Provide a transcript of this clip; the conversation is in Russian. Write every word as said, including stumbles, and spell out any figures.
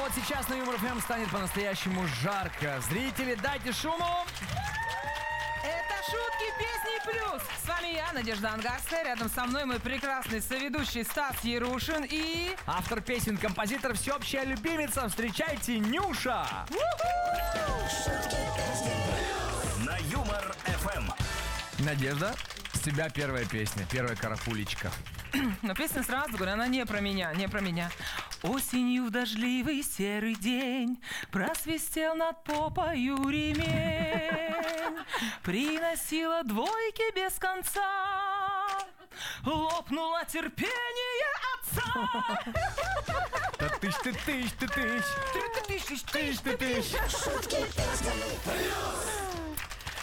вот сейчас на Юмор ФМ станет по-настоящему жарко. Зрители, дайте шуму! Это шутки, песни плюс. С вами я, Надежда Ангасская. Рядом со мной мой прекрасный соведущий Стас Ярушин и... Автор песен, композитор, всеобщая любимица. Встречайте, Нюша! На Юмор ФМ. Надежда, с тебя первая песня, первая карапулечка. Но песня сразу говорю, она не про меня, не про меня. Осенью в дождливый серый день просвистел над попою ремень, приносила двойки без конца, лопнуло терпение отца. Да тыщ ты тыщ ты тыщ Ты, ты, ты, ты, тыщ ты тыщ. Шутки, песни, плюс.